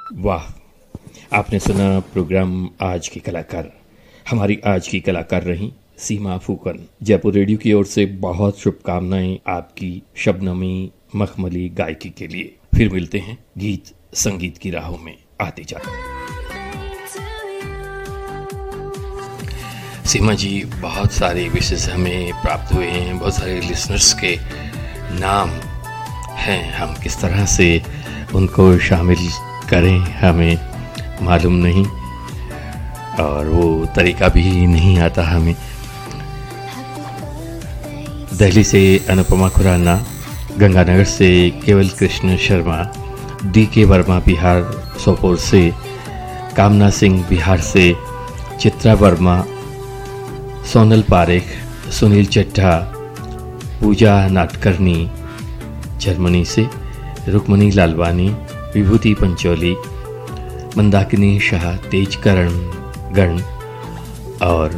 वाह, आपने सुना प्रोग्राम आज की कलाकार। हमारी आज की कलाकार रही सीमा फूकन। जयपुर रेडियो की ओर से बहुत शुभकामनाएं आपकी शबनमी मखमली गायकी के लिए। फिर मिलते हैं गीत संगीत की राहों में आते जाते। सीमा जी, बहुत सारे विशेष हमें प्राप्त हुए हैं, बहुत सारे लिसनर्स के नाम हैं। हम किस तरह से उनको शामिल करें हमें मालूम नहीं, और वो तरीका भी नहीं आता हमें। दिल्ली से अनुपमा खुराना, गंगानगर से केवल कृष्ण शर्मा, DK वर्मा बिहार सोपोर से, कामना सिंह बिहार से, चित्रा वर्मा, सोनल पारेख, सुनील चड्ढा, पूजा नाटकर्णी जर्मनी से, रुक्मणी लालवानी, विभूति पंचोली, मंदाकिनी शाह, तेजकरण गण और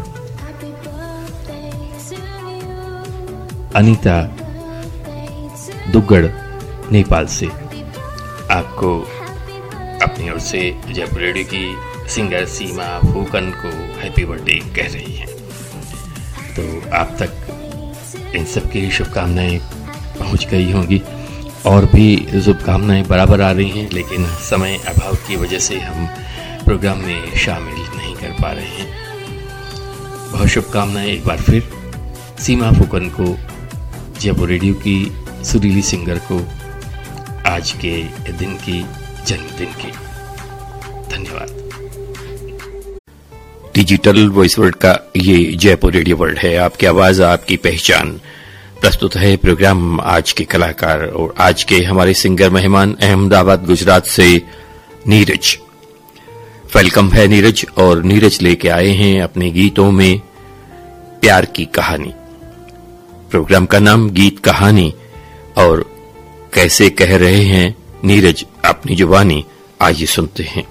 अनीता दुग्गड़ नेपाल से आपको अपनी ओर से जयपुर रेडियो की सिंगर सीमा फूकन को हैप्पी बर्थडे कह रही हैं। तो आप तक इन सब की शुभकामनाएं पहुंच गई होंगी और भी शुभकामनाएं बराबर आ रही हैं, लेकिन समय अभाव की वजह से हम प्रोग्राम में शामिल नहीं कर पा रहे हैं। बहुत शुभकामनाएं एक बार फिर सीमा फूकन को, जयपुर रेडियो की सुरीली सिंगर को, आज के दिन की, जन्मदिन की। धन्यवाद। डिजिटल वॉइस वर्ल्ड का ये जयपुर रेडियो वर्ल्ड है, आपकी आवाज आपकी पहचान। प्रस्तुत है प्रोग्राम आज के कलाकार, और आज के हमारे सिंगर मेहमान अहमदाबाद गुजरात से नीरज। वेलकम है नीरज, और नीरज लेके आए हैं अपने गीतों में प्यार की कहानी। प्रोग्राम का नाम गीत कहानी, और कैसे कह रहे हैं नीरज अपनी जुबानी, आइए सुनते हैं।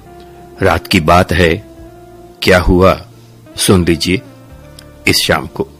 रात की बात है, क्या हुआ सुन लीजिए इस शाम को।